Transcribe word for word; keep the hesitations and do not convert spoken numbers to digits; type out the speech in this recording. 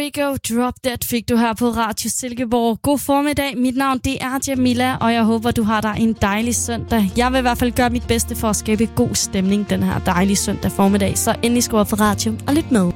We Go, Drop Dead fik du her på Radio Silkeborg. God formiddag, mit navn det er Jamila, og jeg håber, du har dig en dejlig søndag. Jeg vil i hvert fald gøre mit bedste for at skabe god stemning den her dejlige søndag formiddag, så endelig skru op for radio og lyt med.